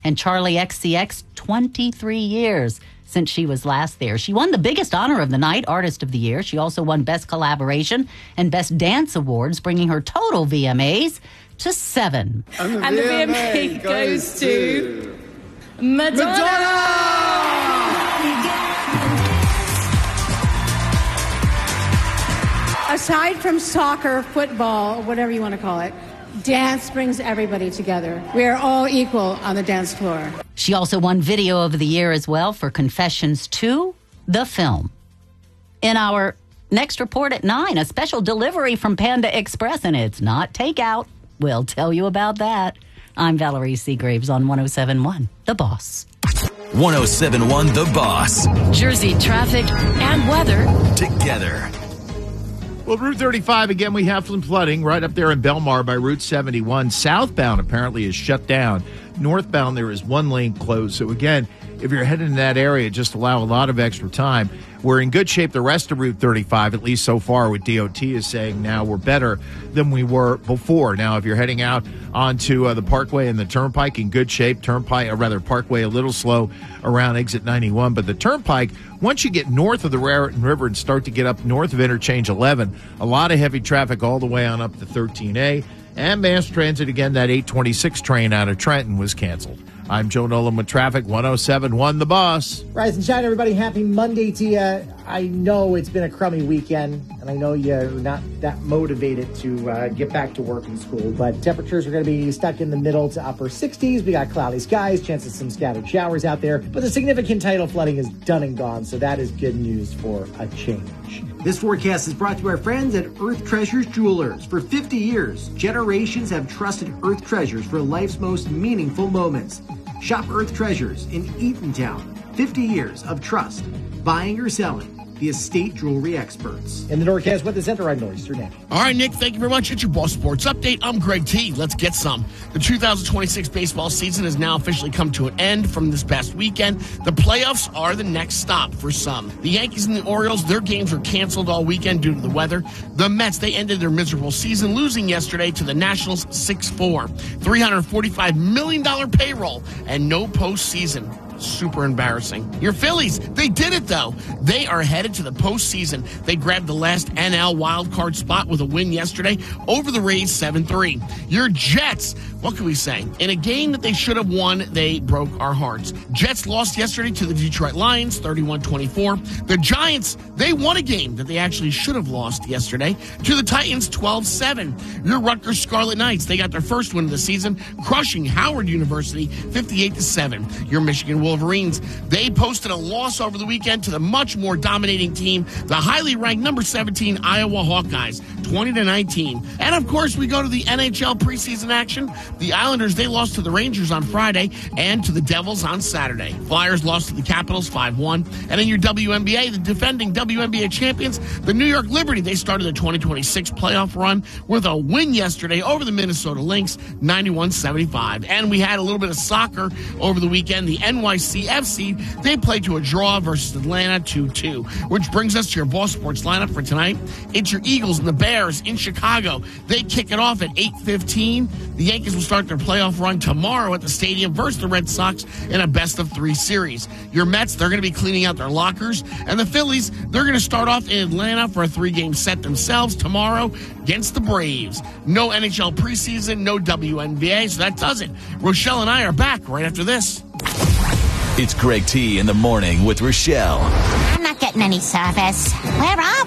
And Charlie XCX, 23 years since she was last there. She won the biggest honor of the night, Artist of the Year. She also won Best Collaboration and Best Dance Awards, bringing her total VMAs to 7. And the VMA goes to Madonna! Aside from soccer, football, whatever you want to call it, dance brings everybody together. We are all equal on the dance floor. She also won Video of the Year as well for Confessions 2, the film. In our next report at 9, a special delivery from Panda Express, and it's not takeout. We'll tell you about that. I'm Valerie Seagraves on 107.1 The Boss. 107.1 The Boss. Jersey traffic and weather together. Well, Route 35, again, we have some flooding right up there in Belmar by Route 71. Southbound apparently is shut down. Northbound, there is one lane closed. So, again, if you're heading in that area, just allow a lot of extra time. We're in good shape the rest of Route 35, at least so far, what DOT is saying now we're better than we were before. Now, if you're heading out onto the Parkway and the Turnpike, in good shape. Parkway a little slow around exit 91. But the Turnpike, once you get north of the Raritan River and start to get up north of Interchange 11, a lot of heavy traffic all the way on up to 13A. And mass transit, again, that 826 train out of Trenton was canceled. I'm Joe Nolan with traffic, 107.1 The Boss. Rise and shine, everybody. Happy Monday to you. I know it's been a crummy weekend, and I know you're not that motivated to get back to work and school, but temperatures are going to be stuck in the middle to upper 60s. We got cloudy skies, chances of some scattered showers out there, but the significant tidal flooding is done and gone, so that is good news for a change. This forecast is brought to our friends at Earth Treasures Jewelers. For 50 years, generations have trusted Earth Treasures for life's most meaningful moments. Shop Earth Treasures in Eatontown. 50 years of trust. Buying or selling. The estate jewelry experts. In the Norcast Weather Center, I'm Norris Turnett. All right, Nick, thank you very much. It's your Boss Sports Update. I'm Greg T. Let's get some. The 2026 baseball season has now officially come to an end from this past weekend. The playoffs are the next stop for some. The Yankees and the Orioles, their games were canceled all weekend due to the weather. The Mets, they ended their miserable season, losing yesterday to the Nationals 6-4. $345 million payroll and no postseason. Super embarrassing. Your Phillies, they did it, though. They are headed to the postseason. They grabbed the last NL wildcard spot with a win yesterday over the Rays 7-3. Your Jets, what can we say? In a game that they should have won, they broke our hearts. Jets lost yesterday to the Detroit Lions, 31-24. The Giants, they won a game that they actually should have lost yesterday to the Titans, 12-7. Your Rutgers Scarlet Knights, they got their first win of the season, crushing Howard University, 58-7. Your Michigan Wolverines, they posted a loss over the weekend to the much more dominating team, the highly ranked number 17 Iowa Hawkeyes, 20-19. And of course, we go to the NHL preseason action. The Islanders, they lost to the Rangers on Friday and to the Devils on Saturday. Flyers lost to the Capitals 5-1. And in your WNBA, the defending WNBA champions, the New York Liberty, they started the 2026 playoff run with a win yesterday over the Minnesota Lynx, 91-75. And we had a little bit of soccer over the weekend. The NYCFC, they played to a draw versus Atlanta 2-2, which brings us to your Boss Sports lineup for tonight. It's your Eagles and the Bears in Chicago. They kick it off at 8:15. The Yankees will start their playoff run tomorrow at the stadium versus the Red Sox in a best-of-3 series. Your Mets, they're going to be cleaning out their lockers. And the Phillies, they're going to start off in Atlanta for a 3-game set themselves tomorrow against the Braves. No NHL preseason, no WNBA, so that does it. Rochelle and I are back right after this. It's Greg T in the morning with Rochelle. I'm not getting any service. Where are